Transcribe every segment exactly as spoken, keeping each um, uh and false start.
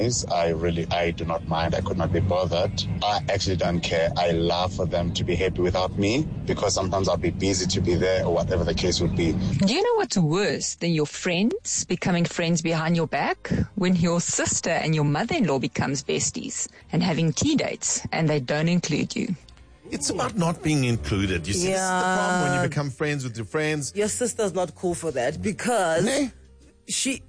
I really, I do not mind. I could not be bothered. I actually don't care. I love for them to be happy without me because sometimes I'll be busy to be there or whatever the case would be. Do you know what's worse than your friends becoming friends behind your back? When your sister and your mother-in-law becomes besties and having tea dates and they don't include you. It's about not being included. You see, Yeah. this is the problem when you become friends with your friends. Your sister's not cool for that because Nee. she...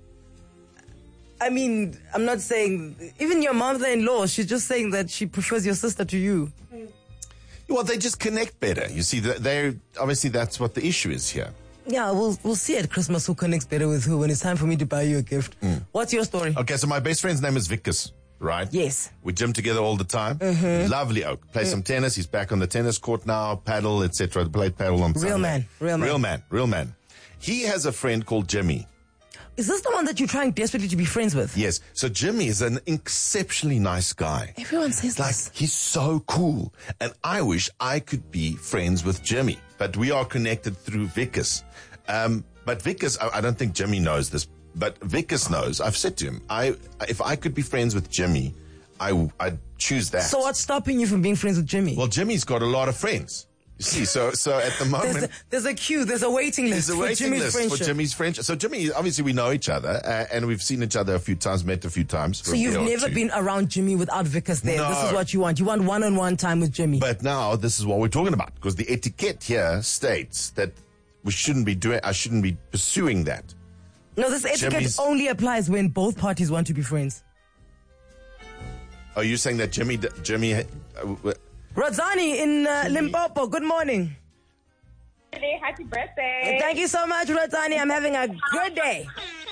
I mean, I'm not saying... Even your mother-in-law, she's just saying that she prefers your sister to you. Well, they just connect better. You see, they're obviously that's what the issue is here. Yeah, we'll we'll see at Christmas who connects better with who when it's time for me to buy you a gift. Mm. What's your story? Okay, so my best friend's name is Vickers, right? Yes. We gym together all the time. Mm-hmm. Lovely oak. Play some tennis. He's back on the tennis court now. Paddle, et cetera. Played paddle on Real Sunday. man, real man. Real man. Real man. He has a friend called Jimmy. Is this the one that you're trying desperately to be friends with? Yes. So Jimmy is an exceptionally nice guy. Everyone says Like, this. he's so cool. And I wish I could be friends with Jimmy. But we are connected through Vickers. Um, but Vickers, I, I don't think Jimmy knows this, but Vickers knows. I've said to him, I if I could be friends with Jimmy, I, I'd choose that. So what's stopping you from being friends with Jimmy? Well, Jimmy's got a lot of friends. You see, so so at the moment... There's a, there's a queue, there's a waiting list There's a for waiting Jimmy's list friendship. for Jimmy's friendship. So Jimmy, obviously we know each other, uh, and we've seen each other a few times, met a few times. for So a you've beer or never two. been around Jimmy without Vickers there. No. This is what you want. You want one-on-one time with Jimmy. But now this is what we're talking about, because the etiquette here states that we shouldn't be doing, I shouldn't be pursuing that. no, this etiquette Jimmy's- only applies when both parties want to be friends. Are you saying that Jimmy, Jimmy, uh, w- Rodzani in uh, Limpopo, good morning. Happy birthday. Thank you so much, Rodzani. I'm having a good day.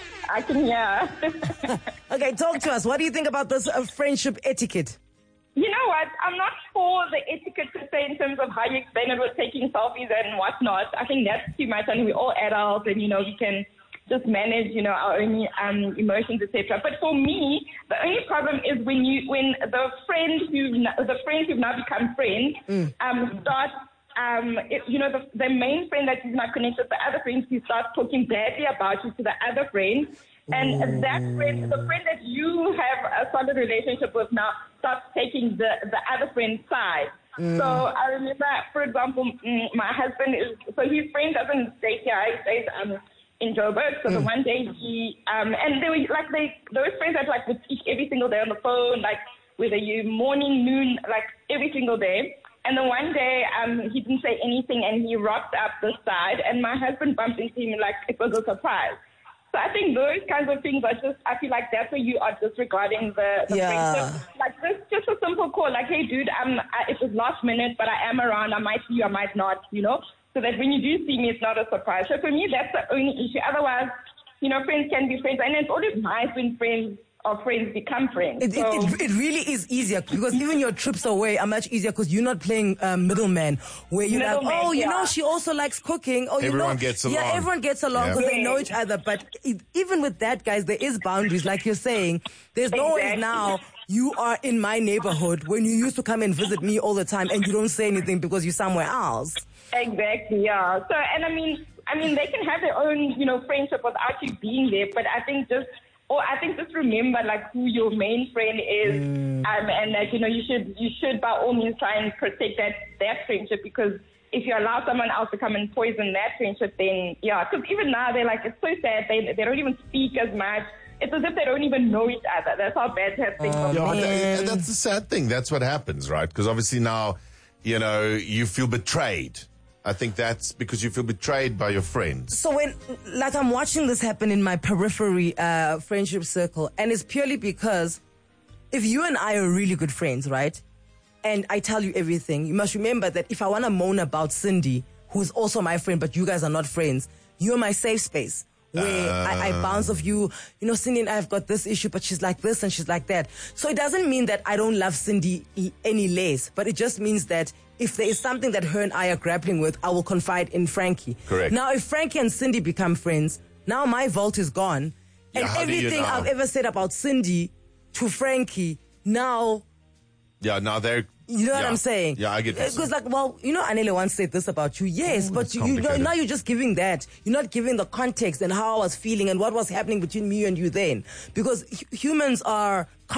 I can hear. Okay, talk to us. What do you think about this uh, friendship etiquette? You know what? I'm not for the etiquette per se in terms of how you explain it with taking selfies and whatnot. I think that's too much, and we're all adults, and, you know, we can just manage, you know, our own um, emotions, et cetera. But for me, the only problem is when you, when the friend who, the friends who've now become friends, Mm. um, start, um, it, you know, the, the main friend that is not connected, the other friends who start talking badly about you to the other friend. And that friend, the friend that you have a solid relationship with now, starts taking the, the other friend's side. Mm. So I remember, for example, mm, my husband is, so his friend doesn't stay here, he stays um, in Joburg. So the one day he, um, and they were like, they, those friends that like would speak every single day on the phone, like whether you morning, noon, like every single day. And then one day um, he didn't say anything and he rocked up the side and my husband bumped into him like it was a surprise. So I think those kinds of things are just, I feel like that's where you are disregarding the, the Yeah. friendship. Like this, just a simple call, like, hey dude, I'm, I, it was last minute, but I am around, I might see you, I might not, you know, so that when you do see me, it's not a surprise. So for me, that's the only issue. Otherwise, you know, friends can be friends, and it's always nice when friends or friends become friends. It, so, it, it, it really is easier because even your trips away are much easier because you're not playing um, middleman where you're like, Middleman, oh, you yeah. know, she also likes cooking. Oh, you Everyone know, gets Yeah, along. everyone gets along Yeah. because they Yeah. know each other. But it, even with that, guys, there is boundaries. Like you're saying, there's no ways Exactly. now you are in my neighborhood when you used to come and visit me all the time and you don't say anything because you're somewhere else. Exactly, yeah. So, and I mean, I mean, they can have their own, you know, friendship without you being there. But I think just, or I think just remember like who your main friend is, Mm. um, and that you know you should you should by all means try and protect that that friendship because if you allow someone else to come and poison that friendship, then yeah, because even now they're like it's so sad they they don't even speak as much. It's as if they don't even know each other. That's how bad that thing Oh, is. Yeah, man. that- that's the sad thing. That's what happens, right? Because obviously now, you know, you feel betrayed. I think that's because you feel betrayed by your friends. So when, like, I'm watching this happen in my periphery uh, friendship circle, and it's purely because if you and I are really good friends, right, and I tell you everything, you must remember that if I want to moan about Cindy, who's also my friend, but you guys are not friends, you're my safe space. Where I, I bounce off you, you know, Cindy and I have got this issue, but she's like this and she's like that. So it doesn't mean that I don't love Cindy e- any less, but it just means that if there is something that her and I are grappling with, I will confide in Frankie. Correct. Now, if Frankie and Cindy become friends, now my vault is gone. Yeah, and how do you everything now? I've ever said about Cindy to Frankie, now, Yeah, now they're... you know what yeah. I'm saying? Yeah, I get what you're Because saying. like, well, you know, Anele once said this about you. Yes, Oh, but that's you, you know, complicated. now you're just giving that. You're not giving the context and how I was feeling and what was happening between me and you then. Because hu- humans are